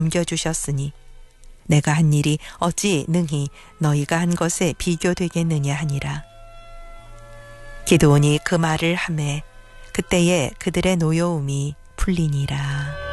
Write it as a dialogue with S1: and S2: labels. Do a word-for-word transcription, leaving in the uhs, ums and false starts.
S1: 넘겨주셨으니 내가 한 일이 어찌 능히 너희가 한 것에 비교되겠느냐 하니라. 기드온이 그 말을 하매 그때에 그들의 노여움이 풀리니라.